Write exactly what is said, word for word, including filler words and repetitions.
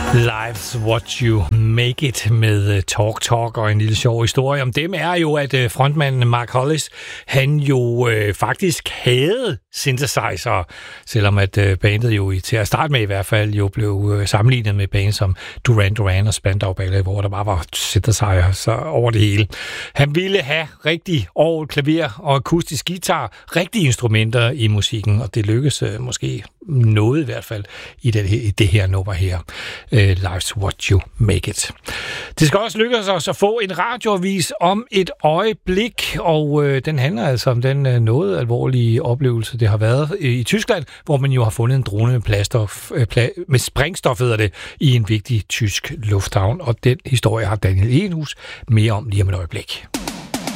Life's What You Make It med Talk Talk, og en lille sjov historie om dem er jo, at frontmanden Mark Hollis, han jo øh, faktisk havde synthesizer, selvom at øh, bandet jo til at starte med i hvert fald jo blev øh, sammenlignet med band som Duran Duran og Spandau Ballet, hvor der bare var synthesizer så over det hele. Han ville have rigtig orgel, klaver og akustisk guitar, rigtige instrumenter i musikken, og det lykkedes øh, måske noget i hvert fald i det, i det her nummer her. Uh, Life's What You Make It. Det skal også lykkes os at få en radioavis om et øjeblik, og uh, den handler altså om den uh, noget alvorlige oplevelse, det har været uh, i Tyskland, hvor man jo har fundet en drone med, plastof, uh, pla- med sprængstof, hedder det, i en vigtig tysk lufthavn, og den historie har Daniel Egenhus mere om lige om et øjeblik.